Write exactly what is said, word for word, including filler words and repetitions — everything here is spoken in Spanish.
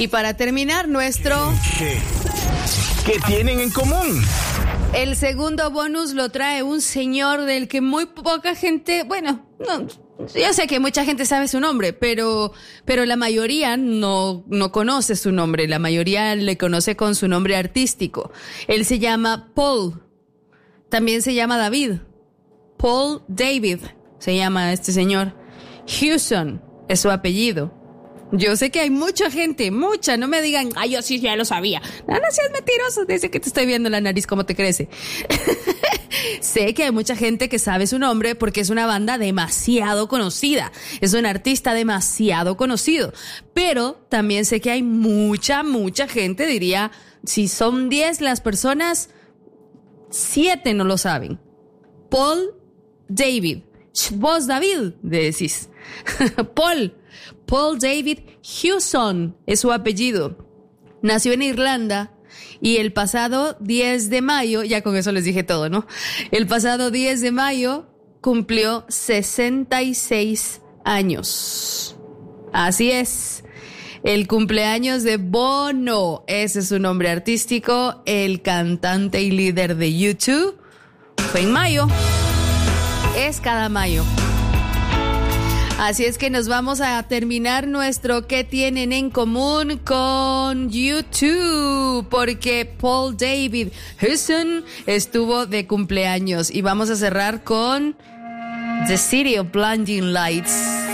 Y para terminar, nuestro... ¿Qué? ¿Qué tienen en común? El segundo bonus lo trae un señor del que muy poca gente, bueno, no, yo sé que mucha gente sabe su nombre, pero, pero la mayoría no, no conoce su nombre, la mayoría le conoce con su nombre artístico. Él se llama Paul, también se llama David, Paul David se llama este señor. Hewson es su apellido. Yo sé que hay mucha gente, mucha, no me digan, ay, yo sí ya lo sabía. No, no seas mentiroso, desde que te estoy viendo la nariz cómo te crece. Sé que hay mucha gente que sabe su nombre porque es una banda demasiado conocida, es un artista demasiado conocido, pero también sé que hay mucha, mucha gente, diría, si son diez las personas, siete no lo saben. Paul David, vos David, decís. Paul Paul David Hewson es su apellido. Nació en Irlanda y el pasado diez de mayo, ya con eso les dije todo, ¿no? El pasado diez de mayo cumplió sesenta y seis años. Así es. El cumpleaños de Bono, ese es su nombre artístico, el cantante y líder de U dos, fue en mayo. Es cada mayo. Así es que nos vamos a terminar nuestro ¿qué tienen en común? Con U dos, porque Paul David Hewson estuvo de cumpleaños. Y vamos a cerrar con The City of Blinding Lights.